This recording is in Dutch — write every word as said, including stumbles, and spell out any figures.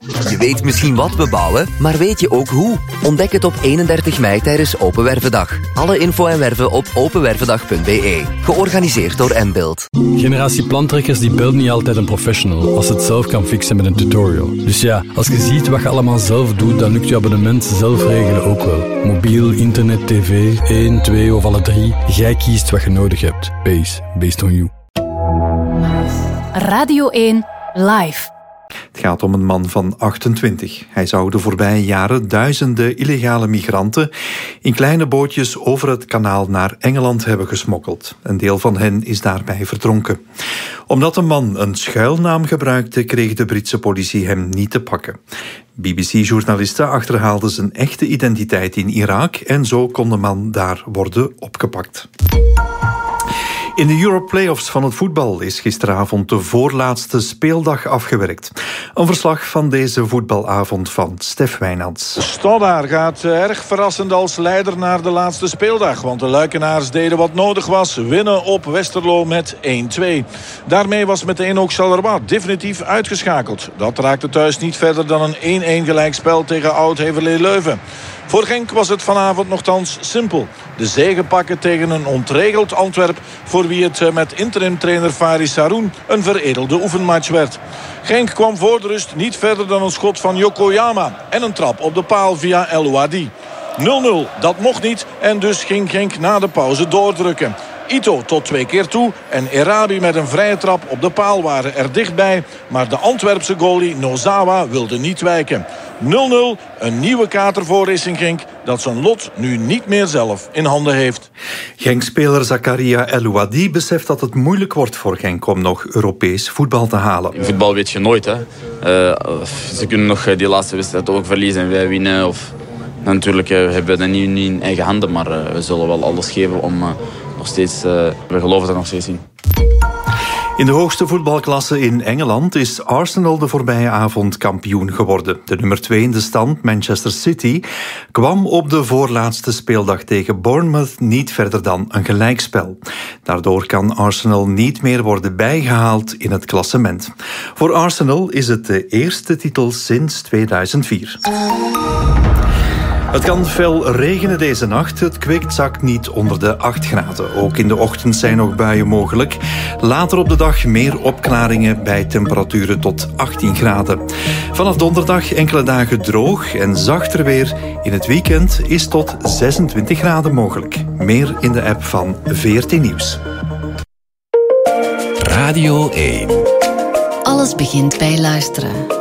Je weet misschien wat we bouwen, maar weet je ook hoe? Ontdek het op eenendertig mei tijdens Open Wervendag. Alle info en werven op openwervendag punt b e. Georganiseerd door Mbuild. Generatie plantrekkers die belt niet altijd een professional als het zelf kan fixen met een tutorial. Dus ja, als je ziet wat je allemaal zelf doet, dan lukt je abonnement zelf regelen ook wel. Mobiel, internet, tv, één, twee of alle drie. Jij kiest wat je nodig hebt. Base, based on you. Radio één Live. Het gaat om een man van achtentwintig. Hij zou de voorbije jaren duizenden illegale migranten in kleine bootjes over het kanaal naar Engeland hebben gesmokkeld. Een deel van hen is daarbij verdronken. Omdat de man een schuilnaam gebruikte, kreeg de Britse politie hem niet te pakken. B B C-journalisten achterhaalden zijn echte identiteit in Irak en zo kon de man daar worden opgepakt. In de Europlayoffs van het voetbal is gisteravond de voorlaatste speeldag afgewerkt. Een verslag van deze voetbalavond van Stef Wijnands. Stoddaar gaat erg verrassend als leider naar de laatste speeldag. Want de Luikenaars deden wat nodig was. Winnen op Westerlo met één twee. Daarmee was meteen ook Charleroi definitief uitgeschakeld. Dat raakte thuis niet verder dan een één-één gelijkspel tegen Oud-Heverlee Leuven. Voor Genk was het vanavond nogthans simpel. De zege pakken tegen een ontregeld Antwerp, voor wie het met interim-trainer Faris Saroun een veredelde oefenmatch werd. Genk kwam voor de rust niet verder dan een schot van Yokoyama en een trap op de paal via El Ouadi. nul nul, dat mocht niet en dus ging Genk na de pauze doordrukken. Ito tot twee keer toe en Erabi met een vrije trap op de paal waren er dichtbij. Maar de Antwerpse goalie Nozawa wilde niet wijken. nul nul, een nieuwe kater voor Racing Genk dat zijn lot nu niet meer zelf in handen heeft. Genk-speler Zakaria El Ouadi beseft dat het moeilijk wordt voor Genk om nog Europees voetbal te halen. In voetbal weet je nooit. Hè. Uh, ze kunnen nog die laatste wedstrijd ook verliezen en wij winnen. Of... Natuurlijk uh, hebben we dat niet, niet in eigen handen, maar uh, we zullen wel alles geven om... Uh, Nog steeds, uh, we geloven dat nog steeds in. In de hoogste voetbalklasse in Engeland is Arsenal de voorbije avond kampioen geworden. De nummer twee in de stand, Manchester City, kwam op de voorlaatste speeldag tegen Bournemouth niet verder dan een gelijkspel. Daardoor kan Arsenal niet meer worden bijgehaald in het klassement. Voor Arsenal is het de eerste titel sinds tweeduizend vier. Het kan fel regenen deze nacht. Het kweekt zakt niet onder de acht graden. Ook in de ochtend zijn nog buien mogelijk. Later op de dag meer opklaringen bij temperaturen tot achttien graden. Vanaf donderdag enkele dagen droog en zachter weer. In het weekend is tot zesentwintig graden mogelijk. Meer in de app van V R T Nieuws. Radio één. Alles begint bij luisteren.